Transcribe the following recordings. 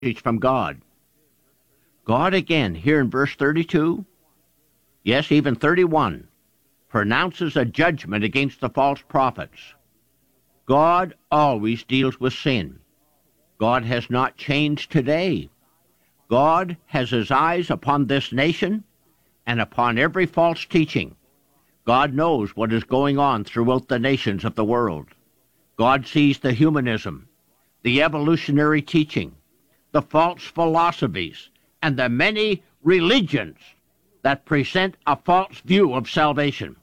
from God. God again, here in verse 32, yes, even 31, pronounces a judgment against the false prophets. God always deals with sin. God has not changed today. God has his eyes upon this nation and upon every false teaching. God knows what is going on throughout the nations of the world. God sees the humanism, the evolutionary teaching, the false philosophies, and the many religions that present a false view of salvation.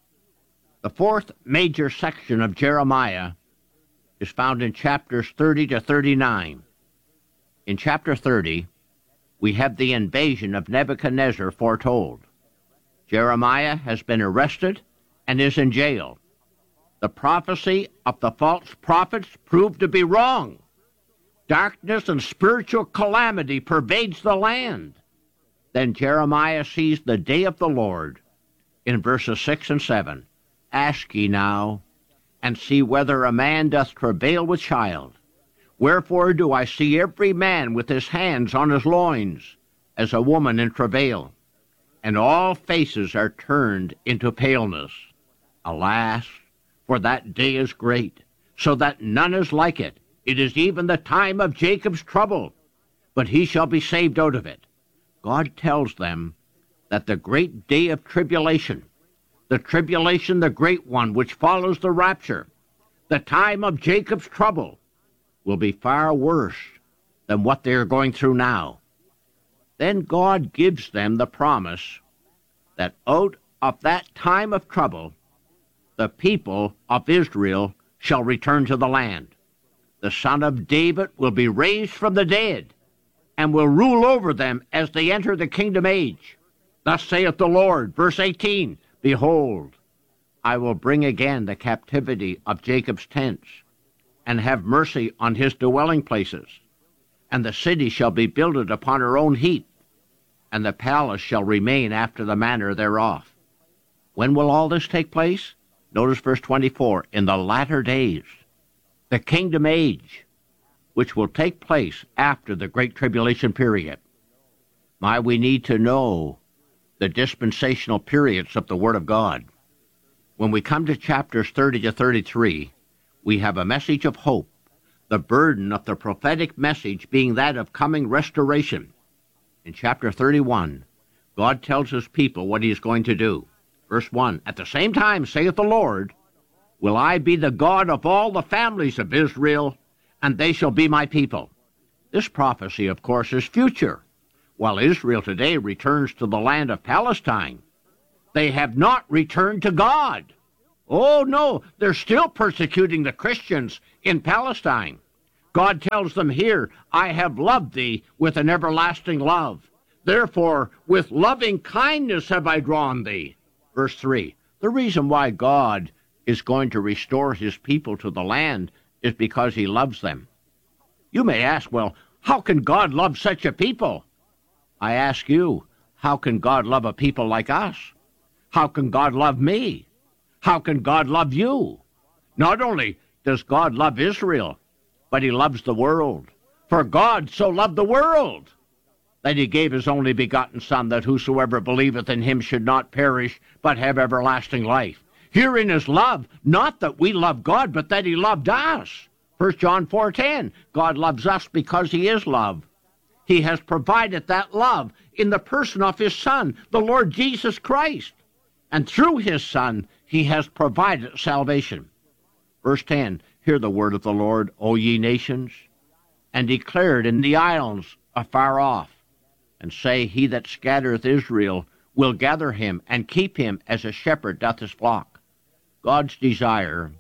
The fourth major section of Jeremiah is found in chapters 30 to 39. In chapter 30, we have the invasion of Nebuchadnezzar foretold. Jeremiah has been arrested and is in jail. The prophecy of the false prophets proved to be wrong. Darkness and spiritual calamity pervades the land. Then Jeremiah sees the day of the Lord in verses 6 and 7. Ask ye now, and see whether a man doth travail with child. Wherefore do I see every man with his hands on his loins, as a woman in travail? And all faces are turned into paleness. Alas, for that day is great, so that none is like it. It is even the time of Jacob's trouble, but he shall be saved out of it. God tells them that the great day of tribulation, the tribulation, the great one, which follows the rapture, the time of Jacob's trouble, will be far worse than what they are going through now. Then God gives them the promise that out of that time of trouble, the people of Israel shall return to the land. The Son of David will be raised from the dead and will rule over them as they enter the kingdom age. Thus saith the Lord, verse 18, Behold, I will bring again the captivity of Jacob's tents, and have mercy on his dwelling places. And the city shall be builded upon her own heap, and the palace shall remain after the manner thereof. When will all this take place? Notice verse 24, in the latter days, the kingdom age, which will take place after the Great Tribulation period. We need to know the dispensational periods of the Word of God. When we come to chapters 30 to 33, we have a message of hope, the burden of the prophetic message being that of coming restoration. In chapter 31, God tells his people what he is going to do. Verse 1, At the same time, saith the Lord, will I be the God of all the families of Israel, and they shall be my people. This prophecy, of course, is future. While Israel today returns to the land of Palestine, they have not returned to God. Oh, no, they're still persecuting the Christians in Palestine. God tells them here, I have loved thee with an everlasting love. Therefore, with loving kindness have I drawn thee. Verse 3, the reason why God is going to restore his people to the land is because he loves them. You may ask, well, how can God love such a people? I ask you, how can God love a people like us? How can God love me? How can God love you? Not only does God love Israel, but he loves the world. For God so loved the world that he gave his only begotten Son, that whosoever believeth in him should not perish, but have everlasting life. Herein is love, not that we love God, but that he loved us. 1 John 4:10, God loves us because he is love. He has provided that love in the person of his Son, the Lord Jesus Christ. And through his Son, he has provided salvation. Verse 10, hear the word of the Lord, O ye nations, and declare it in the islands afar off, and say, he that scattereth Israel will gather him and keep him as a shepherd doth his flock. God's desire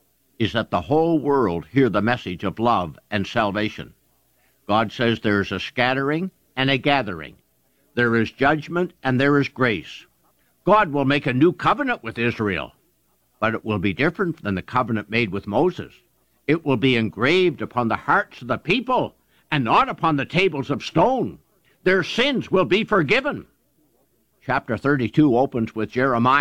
is that the whole world hear the message of love and salvation. God says there is a scattering and a gathering. There is judgment and there is grace. God will make a new covenant with Israel, but it will be different than the covenant made with Moses. It will be engraved upon the hearts of the people and not upon the tables of stone. Their sins will be forgiven. Chapter 32 opens with Jeremiah